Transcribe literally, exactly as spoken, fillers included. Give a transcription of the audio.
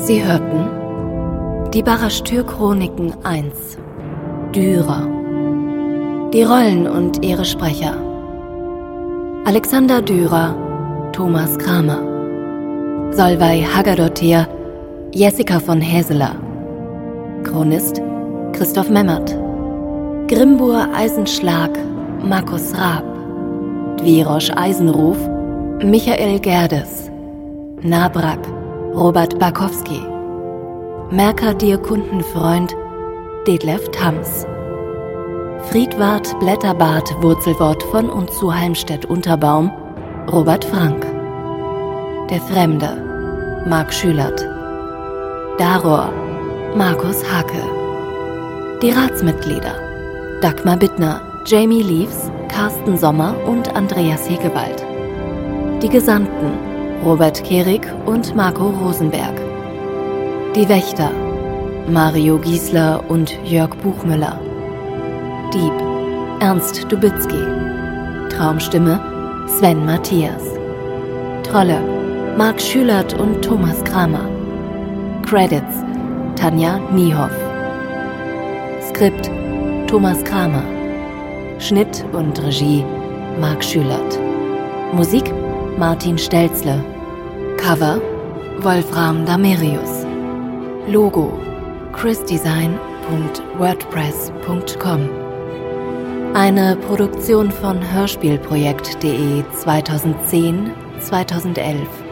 Sie hörten die Barashtür-Chroniken eins. Dürer. Die Rollen und ihre Sprecher: Alexander Dürer, Thomas Kramer. Solveig Haggadottir, Jessica von Häseler. Chronist: Christoph Memmert. Grimbur Eisenschlag, Markus Raab. Dwirosch Eisenruf, Michael Gerdes. Nabrak, Robert Barkowski. Merkadir Kundenfreund, Detlef Thams. Friedwart Blätterbart Wurzelwort von und zu Halmstedt-Unterbaum, Robert Frank. Der Fremde, Marc Schülert. Daror, Markus Hake. Die Ratsmitglieder: Dagmar Bittner, Jamie Leaves, Carsten Sommer und Andreas Hegewald. Die Gesandten: Robert Kehrig und Marco Rosenberg. Die Wächter: Mario Giesler und Jörg Buchmüller. Dieb: Ernst Dubitzky. Traumstimme: Sven Matthias. Trolle: Marc Schülert und Thomas Kramer. Credits: Tanja Niehoff. Skript: Thomas Kramer. Schnitt und Regie: Marc Schülert. Musik: Martin Stelzle. Cover: Wolfram Damerius. Logo: chrisdesign punkt wordpress punkt com. Eine Produktion von hörspielprojekt punkt de zweitausendzehn bis zweitausendelf.